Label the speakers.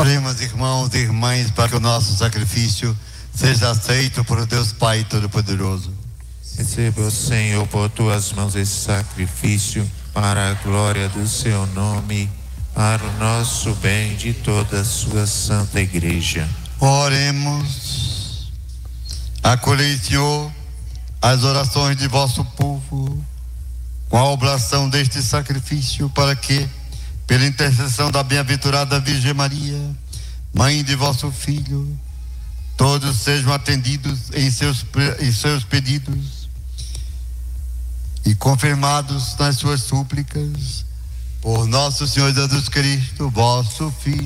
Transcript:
Speaker 1: Oremos, irmãos e irmãs, para que o nosso sacrifício seja aceito por Deus Pai Todo-Poderoso.
Speaker 2: Receba, Senhor, por tuas mãos esse sacrifício para a glória do seu nome, para o nosso bem de toda a sua santa igreja.
Speaker 1: Oremos. Acolhei, Senhor, as orações de vosso povo com a oblação deste sacrifício, para que, pela intercessão da bem-aventurada Virgem Maria, mãe de vosso Filho, todos sejam atendidos em seus pedidos e confirmados nas suas súplicas, por nosso Senhor Jesus Cristo, vosso Filho.